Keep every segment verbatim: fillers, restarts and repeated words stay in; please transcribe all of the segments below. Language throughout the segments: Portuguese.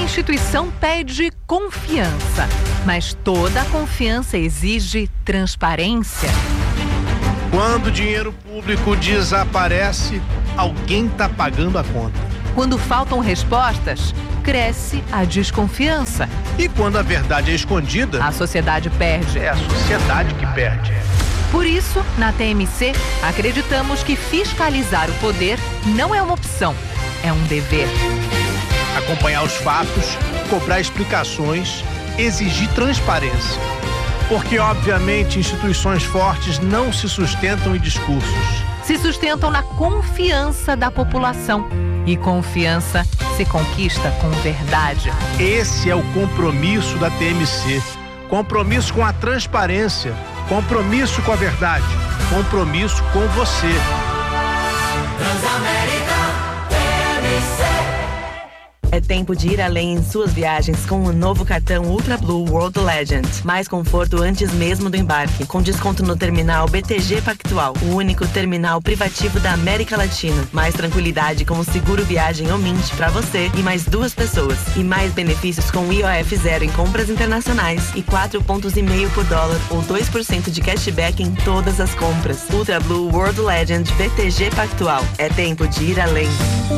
instituição pede confiança, mas toda confiança exige transparência. Quando o dinheiro público desaparece, alguém está pagando a conta. Quando faltam respostas, cresce a desconfiança. E quando a verdade é escondida, a sociedade perde. É a sociedade que perde. Por isso, na T M C, acreditamos que fiscalizar o poder não é uma opção, é um dever. Acompanhar os fatos, cobrar explicações, exigir transparência. Porque, obviamente, instituições fortes não se sustentam em discursos. Se sustentam na confiança da população. E confiança se conquista com verdade. Esse é o compromisso da T M C. Compromisso com a transparência. Compromisso com a verdade. Compromisso com você. Transamérica T M C. É tempo de ir além em suas viagens com o novo cartão Ultra Blue World Legend. Mais conforto antes mesmo do embarque, com desconto no terminal B T G Pactual, o único terminal privativo da América Latina. Mais tranquilidade com o seguro viagem ou Mint para você e mais duas pessoas. E mais benefícios com I O F zero em compras internacionais e quatro pontos e meio por dólar ou dois por cento de cashback em todas as compras. Ultra Blue World Legend B T G Pactual. É tempo de ir além.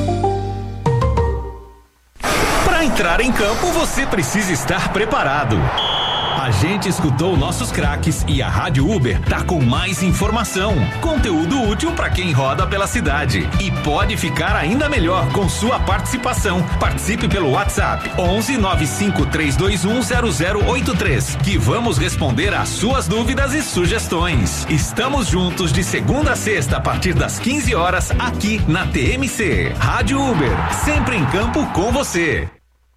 Para entrar em campo, você precisa estar preparado. A gente escutou nossos craques e a Rádio Uber tá com mais informação, conteúdo útil para quem roda pela cidade e pode ficar ainda melhor com sua participação. Participe pelo WhatsApp onze nove cinco três dois um zero zero oito três, que vamos responder às suas dúvidas e sugestões. Estamos juntos de segunda a sexta a partir das quinze horas aqui na T M C. Rádio Uber, sempre em campo com você.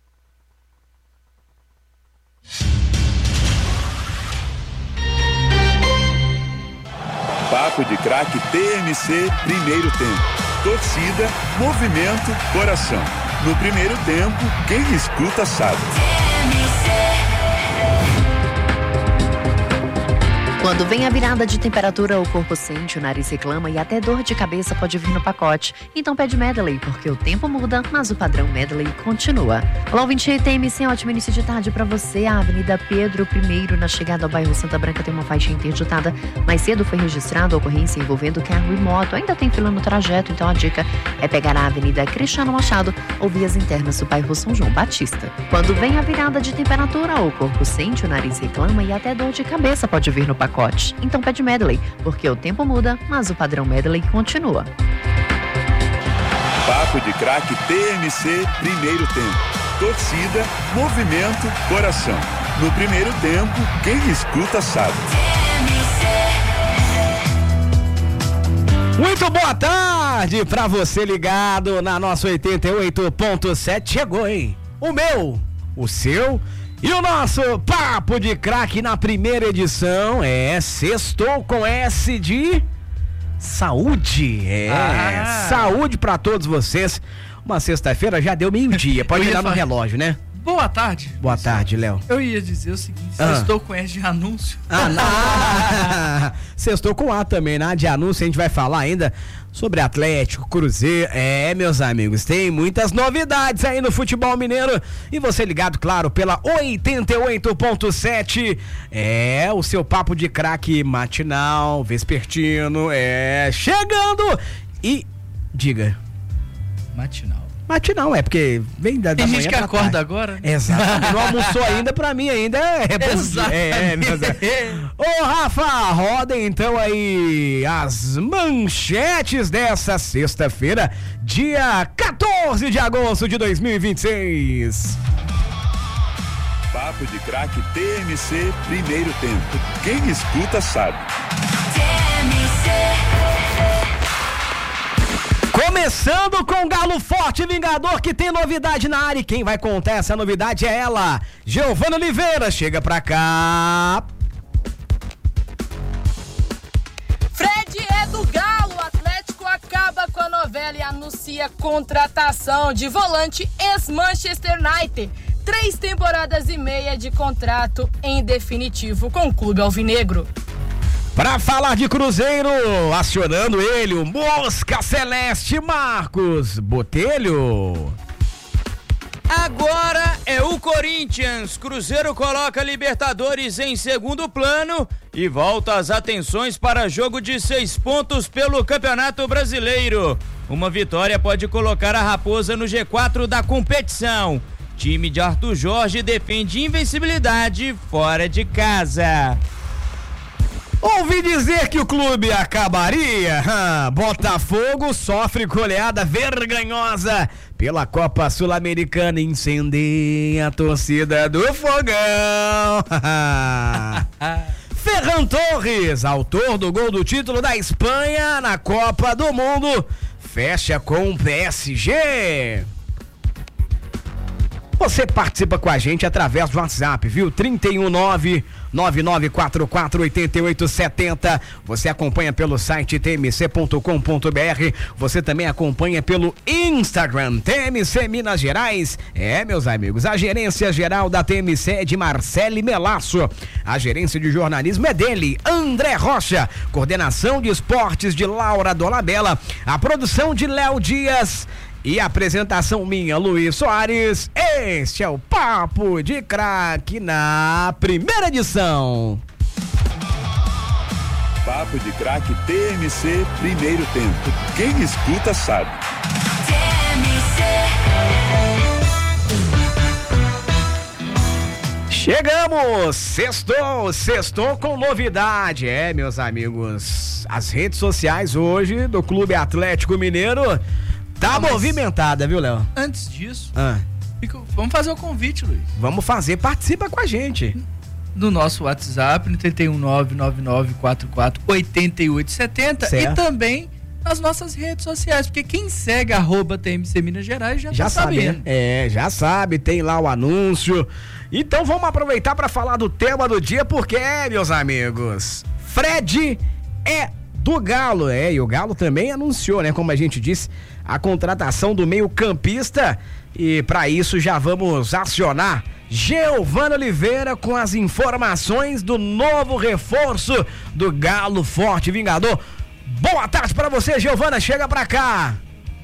Papo de Craque T M C, primeiro tempo. Torcida, movimento, coração. No primeiro tempo, quem escuta sabe. Quando vem a virada de temperatura, o corpo sente, o nariz reclama e até dor de cabeça pode vir no pacote. Então pede Medley, porque o tempo muda, mas o padrão Medley continua. Olá, ouvinte T M C, ótimo início de tarde para você. A Avenida Pedro I, na chegada ao bairro Santa Branca, tem uma faixa interditada. Mais cedo foi registrada a ocorrência envolvendo carro e moto. Ainda tem fila no trajeto, então a dica é pegar a Avenida Cristiano Machado ou vias internas do bairro São João Batista. Quando vem a virada de temperatura, o corpo sente, o nariz reclama e até dor de cabeça pode vir no pacote. Então pede Medley, porque o tempo muda, mas o padrão Medley continua. Papo de Craque T M C, primeiro tempo. Torcida, movimento, coração. No primeiro tempo, quem escuta sabe. Muito boa tarde pra você ligado na nossa oitenta e oito ponto sete. Chegou, hein? O meu, o seu e o nosso Papo de Craque na primeira edição é Sextou com S de saúde. É, ah. Saúde pra todos vocês. Uma sexta-feira já deu meio-dia. Pode olhar no relógio, né? Boa tarde. Boa tarde, Léo. Eu ia dizer o seguinte, ah. Sextou com S de anúncio. Ah, não. Sextou com A também, né? De anúncio, a gente vai falar ainda sobre Atlético, Cruzeiro. É, meus amigos, tem muitas novidades aí no futebol mineiro. E você ligado, claro, pela oitenta e oito ponto sete. É, o seu Papo de Craque matinal, vespertino, é, chegando. E, diga. Matinal. Matinal, é porque vem da, da Tem manhã gente que pra acorda tarde. agora. Exato. Não almoçou ainda, pra mim ainda é bom. Exato. É, é, Ô, Rafa, roda então aí as manchetes dessa sexta-feira, dia quatorze de agosto de dois mil e vinte e seis. Papo de Craque T M C, primeiro tempo. Quem escuta sabe. T M C. Começando com Galo Forte Vingador, que tem novidade na área. E quem vai contar essa novidade é ela, Giovana Oliveira. Chega pra cá. Fred é do Galo. O Atlético acaba com a novela e anuncia contratação de volante ex-Manchester United. Três temporadas e meia de contrato em definitivo com o clube alvinegro. Para falar de Cruzeiro, acionando ele, o Mosca Celeste Marcos Botelho. Agora Corinthians, Cruzeiro coloca Libertadores em segundo plano e volta as atenções para jogo de seis pontos pelo Campeonato Brasileiro. Uma vitória pode colocar a Raposa no G quatro da competição. Time de Arthur Jorge defende invencibilidade fora de casa. Ouvi dizer que o clube acabaria. Botafogo sofre goleada vergonhosa pela Copa Sul-Americana. Incendeia a torcida do Fogão. Ferran Torres, autor do gol do título da Espanha na Copa do Mundo, fecha com o P S G. Você participa com a gente através do WhatsApp, viu? trinta e um nove, nove nove quatro quatro, oito oito sete zero. Você acompanha pelo site t m c ponto com ponto b r. Você também acompanha pelo Instagram, T M C Minas Gerais. É, meus amigos, a gerência geral da T M C é de Marcele Melasso. A gerência de jornalismo é dele, André Rocha. Coordenação de esportes de Laura Dolabella. A produção de Léo Dias. E a apresentação minha, Luiz Soares. Este é o Papo de Craque na primeira edição. Papo de Craque T M C, primeiro tempo. Quem escuta sabe. T M C. Chegamos! Sextou, sextou com novidade. É, meus amigos, as redes sociais hoje do Clube Atlético Mineiro tá ah, movimentada, viu, Léo? Antes disso, ah. fico, vamos fazer o convite, Luiz. Vamos fazer, participa com a gente. No nosso WhatsApp, no trinta e um nove nove nove quatro quatro oito oito sete zero e também nas nossas redes sociais, porque quem segue arroba T M C Minas Gerais já, já tá sabe, sabendo. Né? É, já sabe, tem lá o anúncio. Então vamos aproveitar para falar do tema do dia, porque, meus amigos, Fred é do Galo, é, e o Galo também anunciou, né, como a gente disse, a contratação do meio-campista, e para isso já vamos acionar Giovana Oliveira com as informações do novo reforço do Galo Forte Vingador. Boa tarde para você, Giovana, chega pra cá.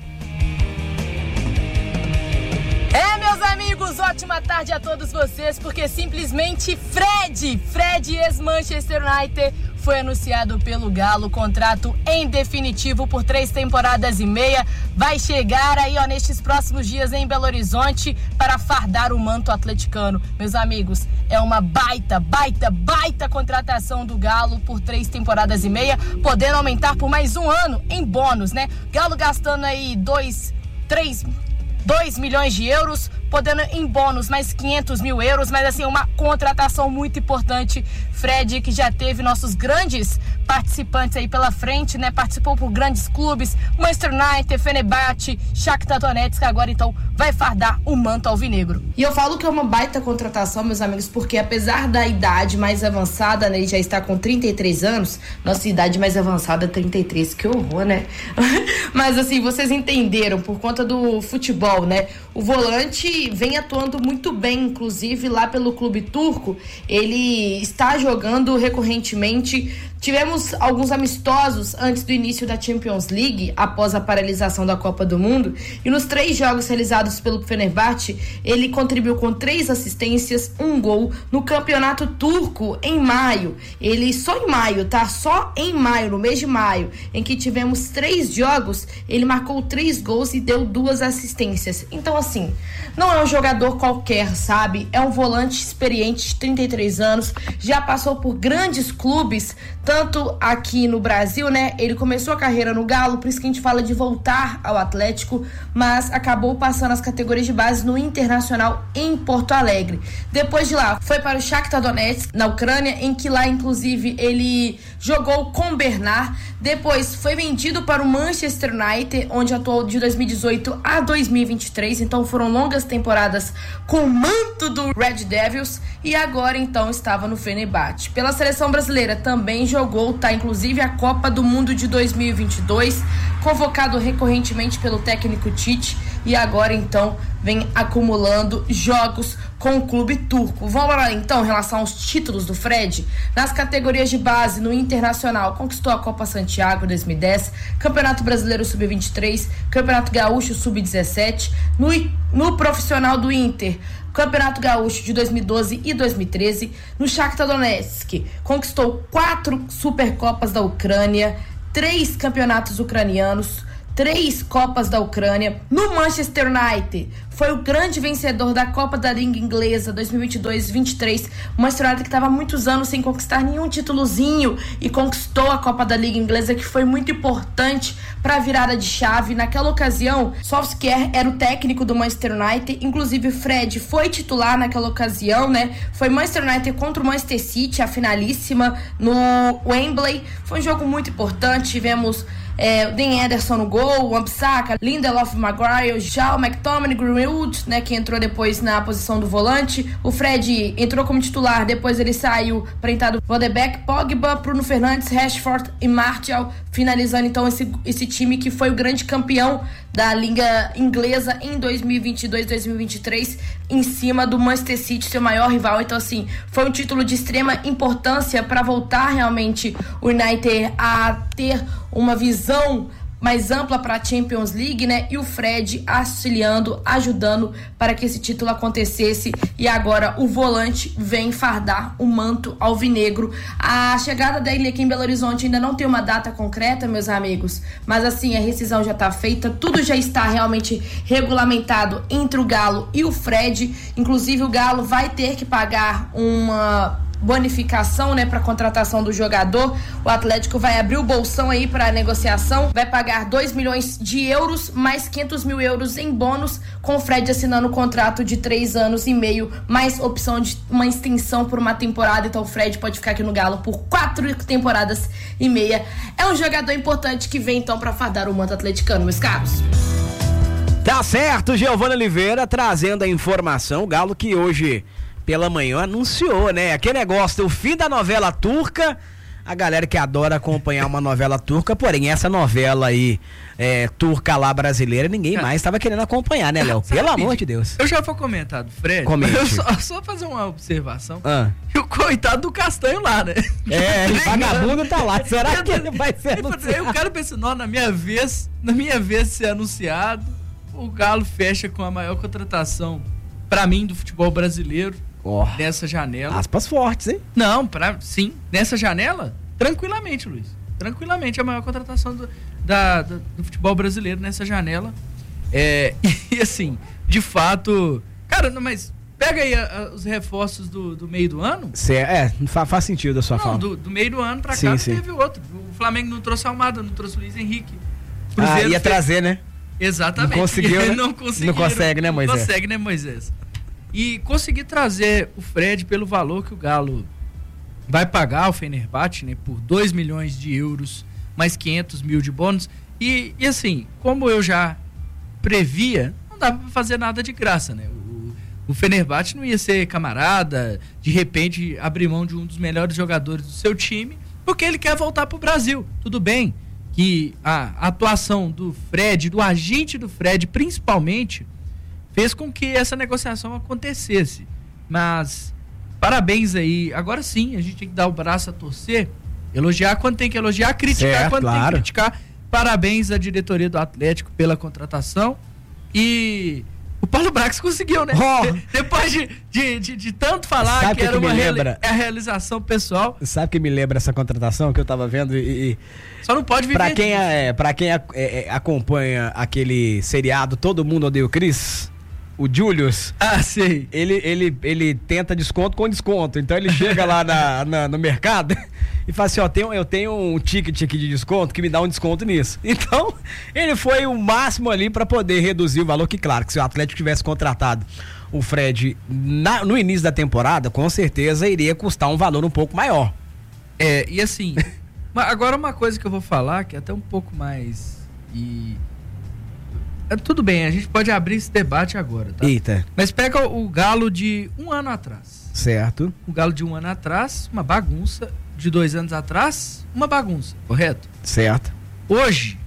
É, meus amigos, ótima tarde a todos vocês, porque simplesmente Fred, Fred ex-Manchester United, foi anunciado pelo Galo, contrato em definitivo por três temporadas e meia, vai chegar aí, ó, nestes próximos dias em Belo Horizonte para fardar o manto atleticano. Meus amigos, é uma baita, baita, baita contratação do Galo por três temporadas e meia, podendo aumentar por mais um ano em bônus, né? Galo gastando aí dois, três... dois milhões de euros, podendo em bônus mais quinhentos mil euros, mas assim, uma contratação muito importante. Fred, que já teve nossos grandes participantes aí pela frente, né? Participou por grandes clubes, Manchester United, Fenerbahçe, Shakhtar Donetsk, agora então vai fardar o manto alvinegro. E eu falo que é uma baita contratação, meus amigos, porque apesar da idade mais avançada, né? Ele já está com trinta e três anos, nossa idade mais avançada é trinta e três, que horror, né? Mas assim, vocês entenderam, por conta do futebol, né? O volante vem atuando muito bem, inclusive lá pelo clube turco, ele está jogando recorrentemente. Tivemos alguns amistosos antes do início da Champions League, após a paralisação da Copa do Mundo, e nos três jogos realizados pelo Fenerbahçe, ele contribuiu com três assistências, um gol no campeonato turco em maio. Ele só em maio, tá? Só em maio, no mês de maio, em que tivemos três jogos, ele marcou três gols e deu duas assistências. Então, assim, não é um jogador qualquer, sabe? É um volante experiente de trinta e três anos, já passou por grandes clubes, tanto aqui no Brasil, né? Ele começou a carreira no Galo, por isso que a gente fala de voltar ao Atlético, mas acabou passando as categorias de base no Internacional em Porto Alegre. Depois de lá, foi para o Shakhtar Donetsk, na Ucrânia, em que lá, inclusive, ele jogou com o Bernard. Depois foi vendido para o Manchester United, onde atuou de dois mil e dezoito a dois mil e vinte e três, então foram longas temporadas com o manto do Red Devils, e agora então estava no Fenerbahçe. Pela seleção brasileira também jogou, tá, inclusive a Copa do Mundo de dois mil e vinte e dois, convocado recorrentemente pelo técnico Tite, e agora então vem acumulando jogos com o clube turco. Vamos lá então em relação aos títulos do Fred. Nas categorias de base, no Internacional, conquistou a Copa Santiago dois mil e dez, Campeonato Brasileiro sub vinte e três, Campeonato Gaúcho sub dezessete, no, no profissional do Inter, Campeonato Gaúcho de dois mil e doze e dois mil e treze. No Shakhtar Donetsk, conquistou quatro Supercopas da Ucrânia, três campeonatos ucranianos, três Copas da Ucrânia. No Manchester United, foi o grande vencedor da Copa da Liga Inglesa dois mil e vinte e dois vinte e três. O Manchester United que estava há muitos anos sem conquistar nenhum títulozinho e conquistou a Copa da Liga Inglesa, que foi muito importante para a virada de chave. Naquela ocasião, Solskjaer era o técnico do Manchester United, inclusive Fred foi titular naquela ocasião, né? Foi Manchester United contra o Manchester City, a finalíssima no Wembley. Foi um jogo muito importante, tivemos É, o Dean Henderson no gol, o Wan-Bissaka, Lindelof, Maguire, Shaw, McTominay, Greenwood, né, que entrou depois na posição do volante. O Fred entrou como titular, depois ele saiu para entrar do Van de Beek, Pogba, Bruno Fernandes, Rashford e Martial, finalizando então esse, esse time que foi o grande campeão da Liga Inglesa em dois mil e vinte e dois, dois mil e vinte e três, em cima do Manchester City, seu maior rival. Então, assim, foi um título de extrema importância para voltar realmente o United a ter uma visão mais ampla para a Champions League, né? E o Fred auxiliando, ajudando para que esse título acontecesse. E agora o volante vem fardar o manto alvinegro. A chegada dele aqui em Belo Horizonte ainda não tem uma data concreta, meus amigos, mas assim, a rescisão já está feita, tudo já está realmente regulamentado entre o Galo e o Fred. Inclusive o Galo vai ter que pagar uma bonificação, né, para contratação do jogador. O Atlético vai abrir o bolsão aí para negociação, vai pagar dois milhões de euros mais quinhentos mil euros em bônus, com o Fred assinando um contrato de três anos e meio, mais opção de uma extensão por uma temporada. Então o Fred pode ficar aqui no Galo por quatro temporadas e meia. É um jogador importante que vem então para fardar o manto atleticano, meus caros. Tá certo, Giovana Oliveira trazendo a informação. O Galo que hoje pela manhã anunciou, né? Aquele negócio do fim da novela turca. A galera que adora acompanhar uma novela turca, porém essa novela aí é, turca lá brasileira, ninguém mais estava querendo acompanhar, né, Léo? Pelo amor de Deus. Eu já vou comentar do Fred. Comente. Eu só, só fazer uma observação. Ah. E o coitado do Castanho lá, né? É, o vagabundo tá lá. Será que ele vai ser anunciado? Aí o cara pensa, não, na minha vez, na minha vez de ser anunciado, o Galo fecha com a maior contratação, pra mim, do futebol brasileiro. Oh, nessa janela. Aspas fortes, hein? Não, pra, sim. Nessa janela, tranquilamente, Luiz. Tranquilamente, a maior contratação do, da, do, do futebol brasileiro nessa janela. É, e assim, de fato. Cara, não, mas pega aí a, a, os reforços do, do meio do ano. Cê, é, faz, faz sentido a sua não, fala. Do, do meio do ano pra sim, cá sim. teve outro. O Flamengo não trouxe Almada, não trouxe o Luiz Henrique. Cruzeiro ah, ia fez... trazer, né? Exatamente. Não conseguiu, né? não, conseguiu, não consegue, né, Moisés? Não consegue, né, Moisés? E conseguir trazer o Fred pelo valor que o Galo vai pagar ao Fenerbahçe, né, por dois milhões de euros, mais quinhentos mil de bônus. E, e assim, como eu já previa, não dá pra fazer nada de graça, né? O, o Fenerbahçe não ia ser camarada, de repente abrir mão de um dos melhores jogadores do seu time, porque ele quer voltar pro Brasil. Tudo bem que a atuação do Fred, do agente do Fred, principalmente, fez com que essa negociação acontecesse. Mas, parabéns aí. Agora sim, a gente tem que dar o braço a torcer, elogiar quando tem que elogiar, criticar certo, quando claro. tem que criticar. Parabéns à diretoria do Atlético pela contratação. E o Paulo Brax conseguiu, né? Oh. De, depois de, de, de, de tanto falar Sabe que, que era que uma reali- a realização pessoal. Sabe que me lembra essa contratação que eu tava vendo e... e... Só não pode viver Pra quem, é, pra quem é, é, acompanha aquele seriado Todo Mundo Odeia o Chris... O Julius, ah, sei. Ele, ele, ele tenta desconto com desconto. Então ele chega lá na, na, no mercado e fala assim, ó, tenho, eu tenho um ticket aqui de desconto que me dá um desconto nisso. Então, ele foi o máximo ali para poder reduzir o valor, que claro, que se o Atlético tivesse contratado o Fred na, no início da temporada, com certeza iria custar um valor um pouco maior. É, e assim, agora uma coisa que eu vou falar, que é até um pouco mais... E... É, tudo bem, a gente pode abrir esse debate agora, tá? Eita. Mas pega o, o Galo de um ano atrás. Certo. O Galo de um ano atrás, uma bagunça. De dois anos atrás, uma bagunça, correto? Certo. Hoje,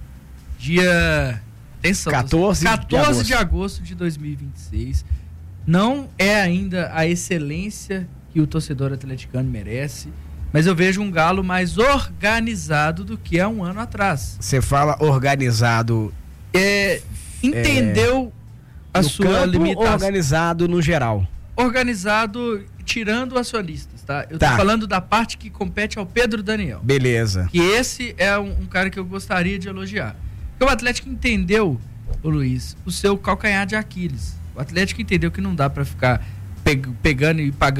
dia... Atenção, quatorze, quatorze de agosto de dois mil e vinte e seis, não é ainda a excelência que o torcedor atleticano merece, mas eu vejo um Galo mais organizado do que há um ano atrás. Você fala organizado... É... Entendeu é, a sua limitação? Organizado no geral? organizado tirando acionistas, tá? Eu Tá. tô falando da parte que compete ao Pedro Daniel. Beleza. Que esse é um, um cara que eu gostaria de elogiar. Porque o Atlético entendeu, ô Luiz, o seu calcanhar de Aquiles. O Atlético entendeu que não dá pra ficar pe- pegando e pagando